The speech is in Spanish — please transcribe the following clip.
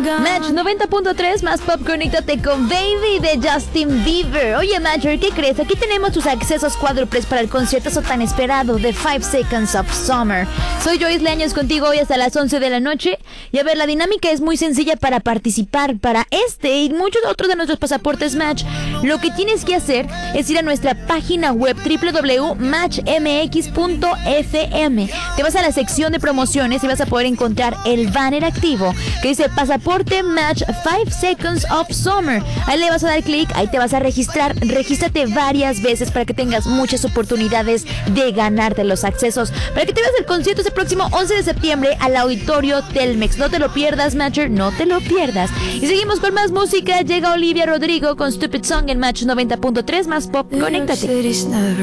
Match 90.3 más pop, conéctate con Baby de Justin Bieber. Oye, Matcher, ¿qué crees? Aquí tenemos tus accesos cuádruples para el conciertazo tan esperado de 5 Seconds of Summer. Soy Joyce Leaños contigo hoy hasta las 11 de la noche. Y a ver, la dinámica es muy sencilla para participar para este y muchos otros de nuestros pasaportes Match. Lo que tienes que hacer es ir a nuestra página web www.matchmx.fm. Te vas a la sección de promociones y vas a poder encontrar el banner activo que dice Pasaporte Match 5 Seconds of Summer. Ahí le vas a dar clic, ahí te vas a registrar. Regístrate varias veces para que tengas muchas oportunidades de ganarte los accesos para que te veas el concierto este próximo 11 de septiembre al Auditorio Telmex. No te lo pierdas, Matcher, no te lo pierdas. Y seguimos con más música. Llega Olivia Rodrigo con Stupid Song en Match 90.3 más pop. Conéctate.